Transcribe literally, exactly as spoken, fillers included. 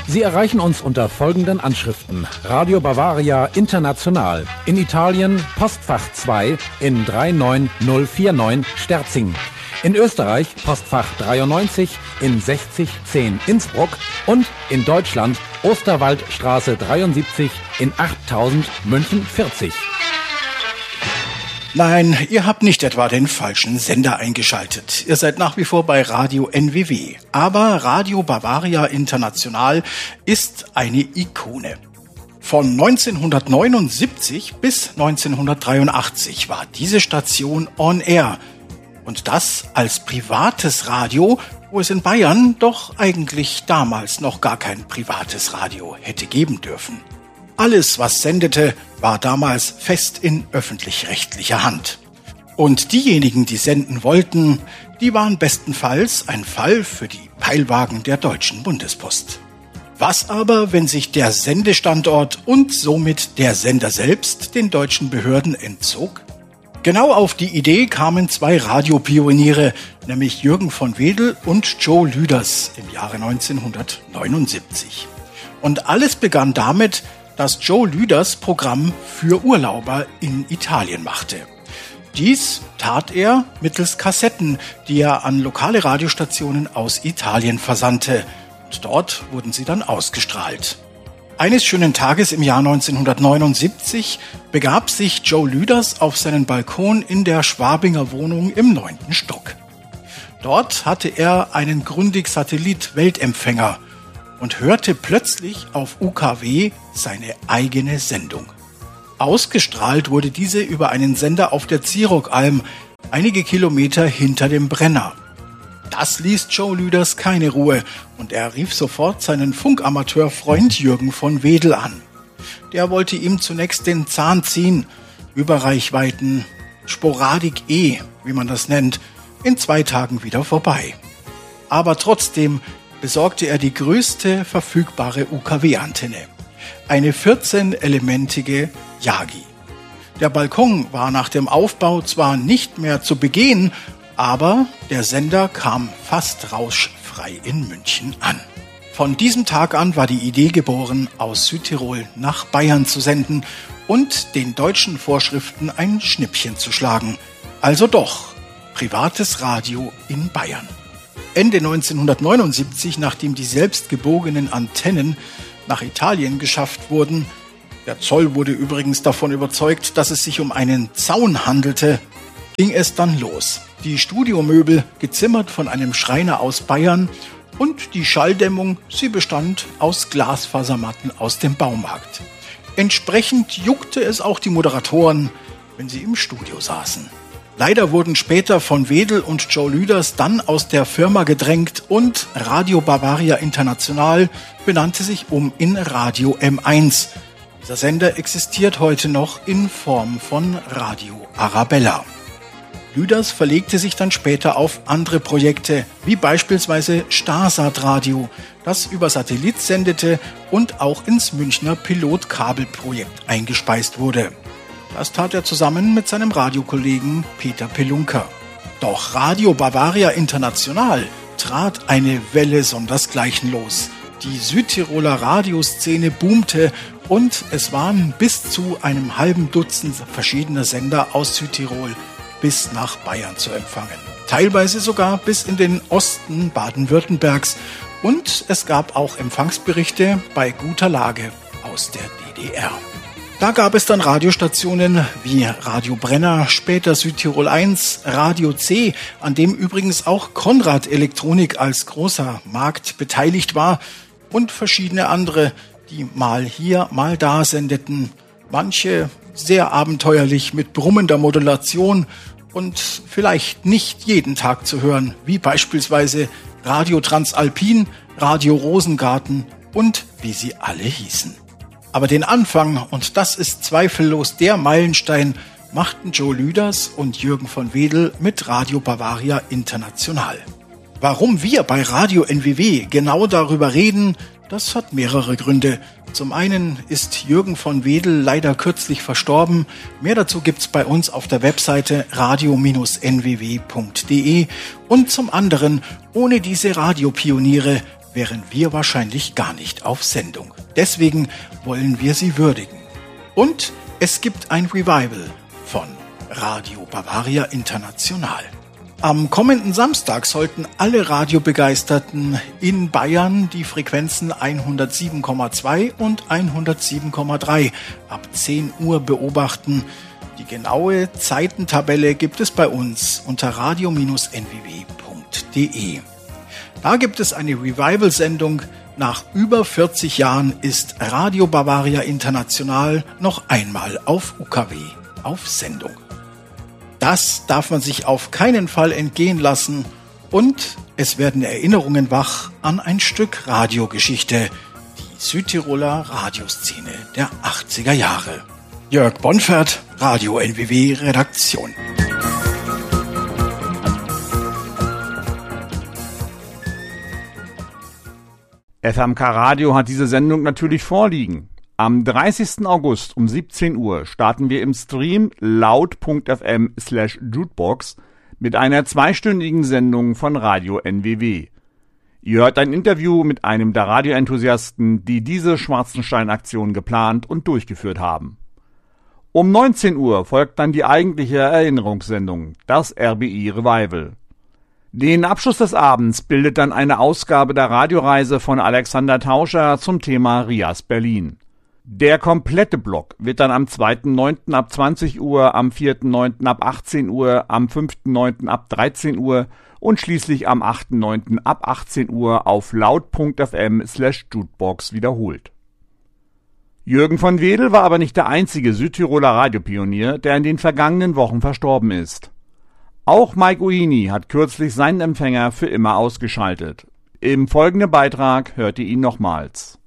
Sie erreichen uns unter folgenden Anschriften. Radio Bavaria International. In Italien Postfach zwei in drei neun null vier neun Sterzing. In Österreich Postfach dreiundneunzig in sechzig zehn Innsbruck. Und in Deutschland Osterwaldstraße dreiundsiebzig in achttausend München vierzig. Nein, ihr habt nicht etwa den falschen Sender eingeschaltet. Ihr seid nach wie vor bei Radio N W W. Aber Radio Bavaria International ist eine Ikone. Von neunzehnhundertneunundsiebzig bis neunzehnhundertdreiundachtzig war diese Station on air. Und das als privates Radio, wo es in Bayern doch eigentlich damals noch gar kein privates Radio hätte geben dürfen. Alles, was sendete, war damals fest in öffentlich-rechtlicher Hand. Und diejenigen, die senden wollten, die waren bestenfalls ein Fall für die Peilwagen der Deutschen Bundespost. Was aber, wenn sich der Sendestandort und somit der Sender selbst den deutschen Behörden entzog? Genau auf die Idee kamen zwei Radiopioniere, nämlich Jürgen von Wedel und Joe Lüders im Jahre neunzehnhundertneunundsiebzig. Und alles begann damit, dass Joe Lüders Programm für Urlauber in Italien machte. Dies tat er mittels Kassetten, die er an lokale Radiostationen aus Italien versandte. Und dort wurden sie dann ausgestrahlt. Eines schönen Tages im Jahr neunzehnhundertneunundsiebzig begab sich Joe Lüders auf seinen Balkon in der Schwabinger Wohnung im neunten Stock. Dort hatte er einen Grundig-Satellit-Weltempfänger und hörte plötzlich auf U K W seine eigene Sendung. Ausgestrahlt wurde diese über einen Sender auf der Zierokalm, einige Kilometer hinter dem Brenner. Das ließ Joe Lüders keine Ruhe und er rief sofort seinen Funkamateurfreund Jürgen von Wedel an. Der wollte ihm zunächst den Zahn ziehen, Überreichweiten, Sporadik E, wie man das nennt, in zwei Tagen wieder vorbei. Aber trotzdem besorgte er die größte verfügbare U K W-Antenne, eine vierzehn-elementige Yagi. Der Balkon war nach dem Aufbau zwar nicht mehr zu begehen, aber der Sender kam fast rauschfrei in München an. Von diesem Tag an war die Idee geboren, aus Südtirol nach Bayern zu senden und den deutschen Vorschriften ein Schnippchen zu schlagen. Also doch, privates Radio in Bayern. Ende neunzehnhundertneunundsiebzig, nachdem die selbstgebogenen Antennen nach Italien geschafft wurden, der Zoll wurde übrigens davon überzeugt, dass es sich um einen Zaun handelte, ging es dann los. Die Studiomöbel, gezimmert von einem Schreiner aus Bayern, und die Schalldämmung, sie bestand aus Glasfasermatten aus dem Baumarkt. Entsprechend juckte es auch die Moderatoren, wenn sie im Studio saßen. Leider wurden später von Wedel und Joe Lüders dann aus der Firma gedrängt und Radio Bavaria International benannte sich um in Radio M eins. Dieser Sender existiert heute noch in Form von Radio Arabella. Lüders verlegte sich dann später auf andere Projekte, wie beispielsweise Starsat Radio, das über Satellit sendete und auch ins Münchner Pilotkabelprojekt eingespeist wurde. Das tat er zusammen mit seinem Radiokollegen Peter Pelunker. Doch Radio Bavaria International trat eine Welle sondersgleichen los. Die Südtiroler Radioszene boomte und es waren bis zu einem halben Dutzend verschiedener Sender aus Südtirol bis nach Bayern zu empfangen. Teilweise sogar bis in den Osten Baden-Württembergs und es gab auch Empfangsberichte bei guter Lage aus der D D R. Da gab es dann Radiostationen wie Radio Brenner, später Südtirol eins, Radio C, an dem übrigens auch Konrad Elektronik als großer Markt beteiligt war und verschiedene andere, die mal hier, mal da sendeten. Manche sehr abenteuerlich mit brummender Modulation und vielleicht nicht jeden Tag zu hören, wie beispielsweise Radio Transalpin, Radio Rosengarten und wie sie alle hießen. Aber den Anfang, und das ist zweifellos der Meilenstein, machten Joe Lüders und Jürgen von Wedel mit Radio Bavaria International. Warum wir bei Radio N W W genau darüber reden, das hat mehrere Gründe. Zum einen ist Jürgen von Wedel leider kürzlich verstorben. Mehr dazu gibt's bei uns auf der Webseite radio Bindestrich n w w punkt d e. Und zum anderen, ohne diese Radiopioniere wären wir wahrscheinlich gar nicht auf Sendung. Deswegen wollen wir sie würdigen. Und es gibt ein Revival von Radio Bavaria International. Am kommenden Samstag sollten alle Radiobegeisterten in Bayern die Frequenzen hundertsieben Komma zwei und hundertsieben Komma drei ab zehn Uhr beobachten. Die genaue Zeitentabelle gibt es bei uns unter radio Bindestrich n w w punkt d e. Da gibt es eine Revival-Sendung. Nach über vierzig Jahren ist Radio Bavaria International noch einmal auf U K W auf Sendung. Das darf man sich auf keinen Fall entgehen lassen und es werden Erinnerungen wach an ein Stück Radiogeschichte, die Südtiroler Radioszene der achtziger Jahre. Jörg Bonfert, Radio N W W Redaktion. F M K Radio hat diese Sendung natürlich vorliegen. Am dreißigsten August um siebzehn Uhr starten wir im Stream laut punkt f m slash jukebox mit einer zweistündigen Sendung von Radio N W W. Ihr hört ein Interview mit einem der Radioenthusiasten, die diese Schwarzenstein-Aktion geplant und durchgeführt haben. Um neunzehn Uhr folgt dann die eigentliche Erinnerungssendung, das R B I Revival. Den Abschluss des Abends bildet dann eine Ausgabe der Radioreise von Alexander Tauscher zum Thema Rias Berlin. Der komplette Block wird dann am zweiten neunten ab zwanzig Uhr, am vierten neunten ab achtzehn Uhr, am fünften neunten ab dreizehn Uhr und schließlich am achten neunten ab achtzehn Uhr auf laut punkt f m slash jukebox wiederholt. Jürgen von Wedel war aber nicht der einzige Südtiroler Radiopionier, der in den vergangenen Wochen verstorben ist. Auch Mike Uini hat kürzlich seinen Empfänger für immer ausgeschaltet. Im folgenden Beitrag hört ihr ihn nochmals.